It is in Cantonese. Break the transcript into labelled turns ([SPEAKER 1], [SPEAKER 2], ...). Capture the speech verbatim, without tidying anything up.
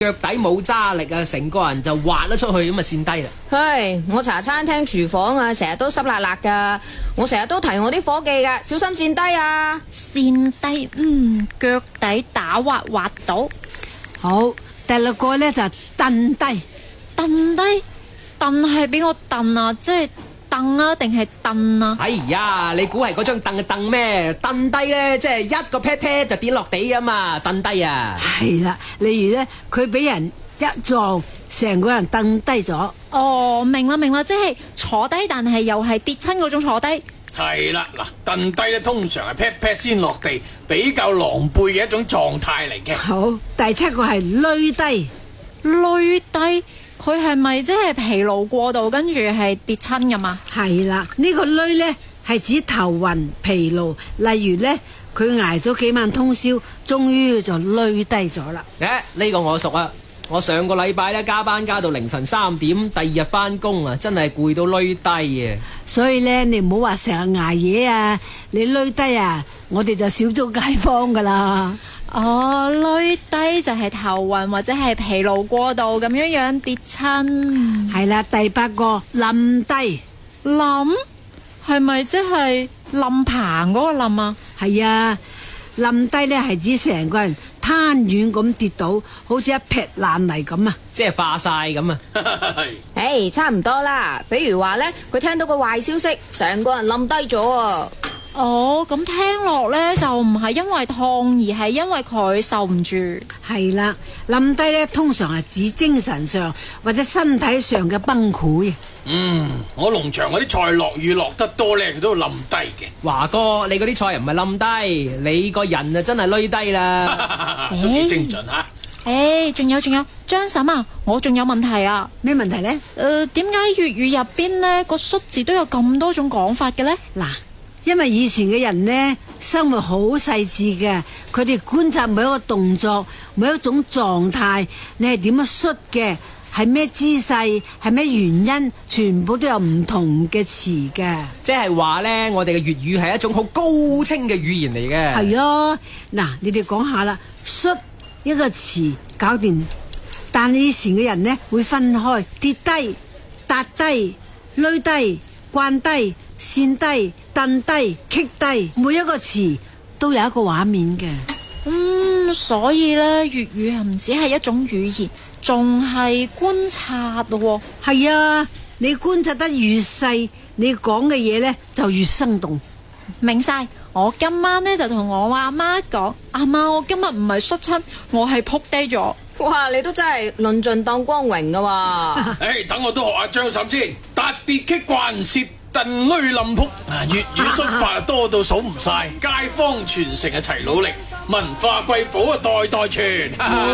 [SPEAKER 1] 腳底冇揸力啊，成個人就滑咗出去，咁啊跣低啦。
[SPEAKER 2] 唉，我茶餐廳廚房啊，成日都濕辣辣噶，我成日都提我啲伙計噶，小心跣低啊！
[SPEAKER 3] 跣低，嗯，腳底打滑滑到。
[SPEAKER 4] 好，第六個呢就蹬低，
[SPEAKER 3] 蹬低，蹬係邊個蹬啊？即係凳啊，定係凳啊？
[SPEAKER 1] 哎呀，你估係嗰張凳嘅凳咩？蹬低咧，即係一個 pat pat 就跌落地啊嘛，蹬低啊！
[SPEAKER 4] 係啦，例如呢，佢俾人一撞，成個人蹬低咗。
[SPEAKER 3] 哦，明啦明啦，即係坐低，但係又係跌親嗰種坐低。
[SPEAKER 5] 係啦，嗱，蹬低咧通常係 pat pat 先落地，比較狼狽嘅一種狀態嚟嘅。
[SPEAKER 4] 好，第七個係累低，
[SPEAKER 3] 累低。佢係咪即係疲勞過度，跟住係跌親噶嘛？
[SPEAKER 4] 係啦，呢個累呢係指頭暈疲勞，例如呢，佢挨咗幾晚通宵，終於就累低咗啦。
[SPEAKER 1] 誒，呢個我熟啊！我上個禮拜咧加班加到凌晨三點，第二日翻工啊，真係攰到累低啊！
[SPEAKER 4] 所以呢，你唔好話成日挨夜啊，你累低啊，我哋就少咗街坊噶啦。
[SPEAKER 3] 哦，累低就係頭暈或者係疲勞過度咁樣樣跌親。
[SPEAKER 4] 係啦，第八個冧低，
[SPEAKER 3] 冧係咪即係冧棚嗰個冧啊？
[SPEAKER 4] 係啊，冧低呢係指成個人攤軟咁跌倒，好似一劈爛泥咁啊，
[SPEAKER 1] 即係化晒咁啊！
[SPEAKER 2] 誒，差唔多啦。比如話呢，佢聽到個壞消息，成個人冧低咗啊！
[SPEAKER 3] 哦，咁聽落呢，就唔係因為痛，而係因為佢受唔住。
[SPEAKER 4] 係啦，冧低呢通常係指精神上或者身體上嘅崩潰。
[SPEAKER 5] 嗯，我農場嗰啲菜落雨落得多呢，佢都會冧低嘅。
[SPEAKER 1] 華哥，你嗰啲菜唔係冧低，你個人啊真係累低啦，
[SPEAKER 5] 都幾精準吓。
[SPEAKER 3] 誒，仲有仲有，張嬸啊，我仲有問題啊。
[SPEAKER 4] 咩問題呢？
[SPEAKER 3] 誒，點解粵語入邊呢個率字都有咁多種講法嘅呢？
[SPEAKER 4] 嗱，因為以前嘅人呢，生活好細緻嘅，佢哋觀察每一個動作，每一種狀態，你係點樣摔嘅，係咩姿勢，係咩原因，全部都有唔同嘅詞嘅。
[SPEAKER 1] 即係話呢，我哋嘅粵語係一種好高清嘅語言嚟嘅。
[SPEAKER 4] 係啊，嗱，你哋講下啦，摔一個詞搞掂，但以前嘅人呢會分開跌低、踏低、累低、慣低、跣低、蹬低、棘低，每一個詞都有一個畫面嘅。
[SPEAKER 3] 嗯，所以咧粵語係唔止係一種語言，仲係觀察咯。
[SPEAKER 4] 係啊，你觀察得越細，你講嘅嘢呢就越生動。
[SPEAKER 3] 明晒，我今晚呢就同我阿媽講，阿媽，我今日唔係摔親，我係撲低咗。
[SPEAKER 2] 哇，你都真係論盡當光榮噶喎！
[SPEAKER 5] 誒，等我都學下張嬸先，達跌棘慣蝕蹬累冧撲啊！粵語摔法多到數唔晒，街坊傳承啊齊努力，文化瑰寶啊代代傳。